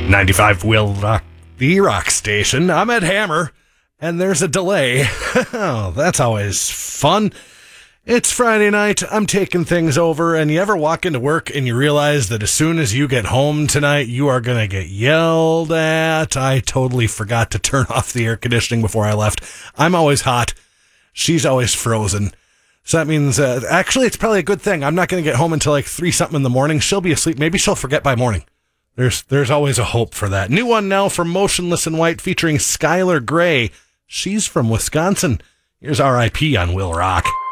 95 Will Rock, the rock station. I'm Ed Hammer, and there's a delay. Oh, that's always fun. It's Friday night, I'm taking things over, and you ever walk into work and you realize that as soon as you get home tonight, you are going to get yelled at? I totally forgot to turn off the air conditioning before I left. I'm always hot. She's always frozen. So that means, actually, it's probably a good thing. I'm not going to get home until like 3-something in the morning. She'll be asleep. Maybe she'll forget by morning. There's always a hope for that. New one now from Motionless in White featuring Skylar Grey. She's from Wisconsin. Here's R.I.P. on Will Rock.